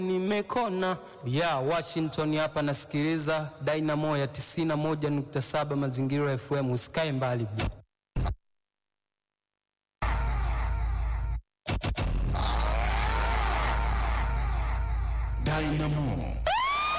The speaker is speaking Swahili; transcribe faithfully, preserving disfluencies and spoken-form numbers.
Nimekona ya Washington hapa nasikiliza Dynamo ya tisini na moja nukta saba Mazingira F M. Usikae mbali. Dynamo.